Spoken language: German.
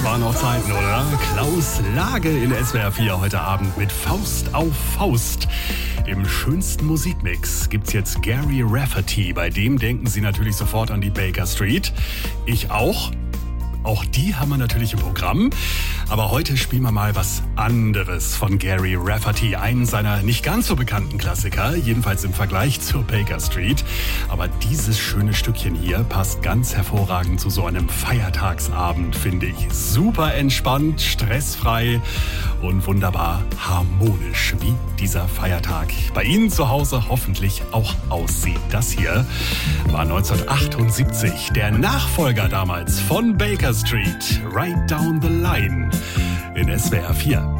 waren auch Zeiten, oder? Klaus Lage in SWR 4 heute Abend mit Faust auf Faust. Im schönsten Musikmix gibt's jetzt Gary Rafferty. Bei dem denken Sie natürlich sofort an die Baker Street. Ich auch. Auch die haben wir natürlich im Programm. Aber heute spielen wir mal was anderes von Gary Rafferty. Einen seiner nicht ganz so bekannten Klassiker, jedenfalls im Vergleich zur Baker Street. Aber dieses schöne Stückchen hier passt ganz hervorragend zu so einem Feiertagsabend, finde ich. Super entspannt, stressfrei und wunderbar harmonisch, wie dieser Feiertag bei Ihnen zu Hause hoffentlich auch aussieht. Das hier war 1978 der Nachfolger damals von Baker Street, Right Down the Line in SWR 4.